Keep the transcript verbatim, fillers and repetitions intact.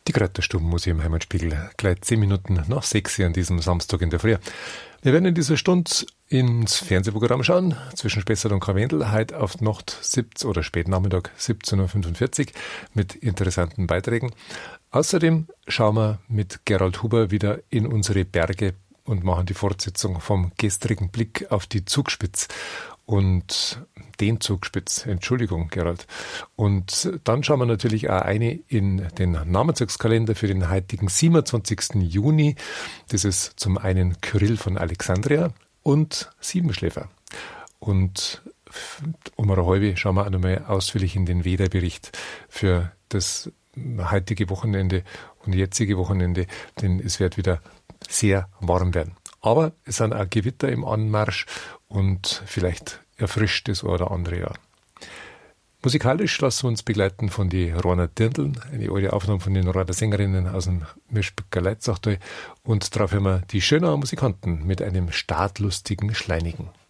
Die Kräuterstuben muss ich im Heimatspiegel gleich zehn Minuten nach sechs an diesem Samstag in der Früh. Wir werden in dieser Stunde ins Fernsehprogramm schauen, zwischen Spessart und Karwendel, heute auf Nacht siebzehn oder Spätnachmittag siebzehn Uhr fünfundvierzig mit interessanten Beiträgen. Außerdem schauen wir mit Gerald Huber wieder in unsere Berge und machen die Fortsetzung vom gestrigen Blick auf die Zugspitz. Und den Zugspitz, Entschuldigung, Gerald. Und dann schauen wir natürlich auch eine in den Namenstagskalender für den heutigen siebenundzwanzigsten Juni. Das ist zum einen Kyrill von Alexandria und Siebenschläfer. Und um eine halbe schauen wir auch nochmal ausführlich in den Wetterbericht für das heutige Wochenende und jetzige Wochenende, denn es wird wieder sehr warm werden. Aber es sind auch Gewitter im Anmarsch und vielleicht erfrischt das eine oder andere Jahr. Musikalisch lassen wir uns begleiten von den Rohner Dirndln, eine alte Aufnahme von den Rohner Sängerinnen aus dem Mischbecker Leitzachtal. Und darauf hören wir die Schönauer Musikanten mit einem startlustigen Schleinigen.